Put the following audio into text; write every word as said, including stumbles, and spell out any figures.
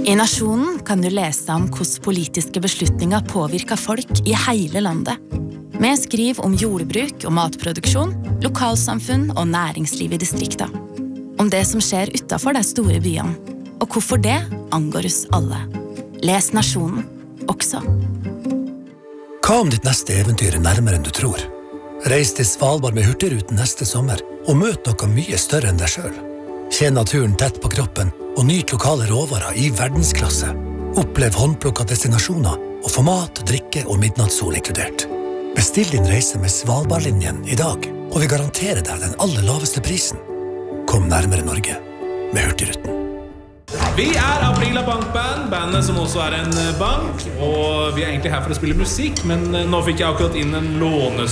I Nasjonen kan du lese om hvordan politiske beslutninger påvirker folk i hele landet. Vi skriver om jordbruk og matproduksjon, lokalsamfunn og næringsliv i distrikter. Om det som skjer utenfor de store byene, og hvorfor det angår oss alle. Les Nasjonen, også. Hva om ditt neste eventyr er nærmere enn du tror? Reis til Svalbard med Hurtigruten neste sommer, og møt noe mye større enn deg selv. Kjenn naturen tett på kroppen, og nyt lokale råvarer i verdensklasse. Opplev håndplukket destinasjoner, og få mat, drikke og midnattssol inkludert. Bestill din reise med Svalbardlinjen i dag, og vi garanterer deg den aller laveste prisen. Kom nærmere Norge med Hurtigruten. Vi er Aprila Bankband, bandet som også er en bank, og vi er egentlig her for å spille musikk, men nå fikk jeg akkurat inn en låne